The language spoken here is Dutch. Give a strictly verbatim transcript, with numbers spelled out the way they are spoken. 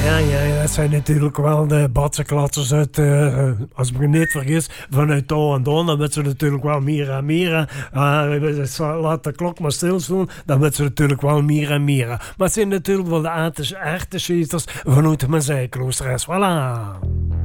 Ja, ja, ja, dat zijn natuurlijk wel de batsenklatsers uit, uh, als ik me niet vergis, vanuit Touw en Don. Dan werd ze natuurlijk wel Mira Mira. Uh, laat de klok maar stilstaan. Dan werd ze natuurlijk wel Mira Mira. Maar het zijn natuurlijk wel de echte schieters vanuit mijn zijklooster. Voilà.